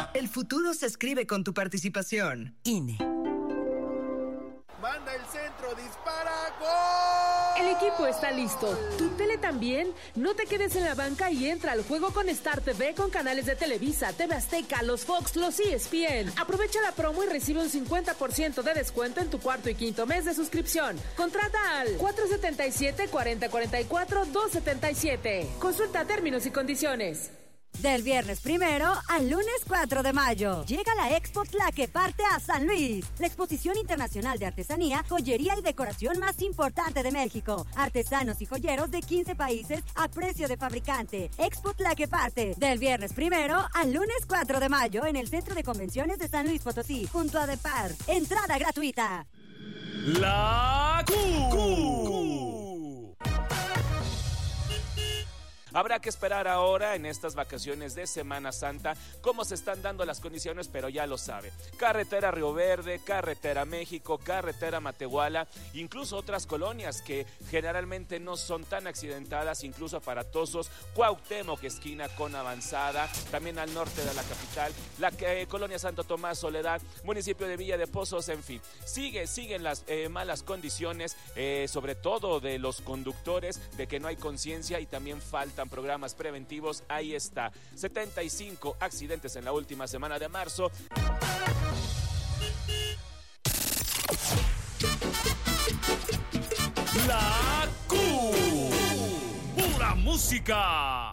El futuro se escribe con tu participación. INE. Manda el centro, dispara, ¡gol! El equipo está listo. ¿Tu tele también? No te quedes en la banca y entra al juego con Star TV con canales de Televisa, TV Azteca, los Fox, los ESPN. Aprovecha la promo y recibe un 50% de descuento en tu cuarto y quinto mes de suscripción. Contrata al 477-4044-277. Consulta términos y condiciones. Del viernes 1 al lunes 4 de mayo, llega la Expo Tlaqueparte a San Luis, la exposición internacional de artesanía, joyería y decoración más importante de México. Artesanos y joyeros de 15 países a precio de fabricante. Expo Tlaqueparte, del viernes 1 al lunes 4 de mayo en el Centro de Convenciones de San Luis Potosí, junto a Depar. Entrada gratuita. La Q. Habrá que esperar ahora en estas vacaciones de Semana Santa cómo se están dando las condiciones, pero ya lo sabe. Carretera Río Verde, Carretera México, Carretera Matehuala, incluso otras colonias que generalmente no son tan accidentadas, incluso aparatosos. Cuauhtémoc, esquina con Avanzada, también al norte de la capital, la colonia Santo Tomás, Soledad, municipio de Villa de Pozos, en fin. Siguen las malas condiciones, sobre todo de los conductores, de que no hay conciencia y también faltan programas preventivos. Ahí está, 75 accidentes en la última semana de marzo. La Q. Pura música.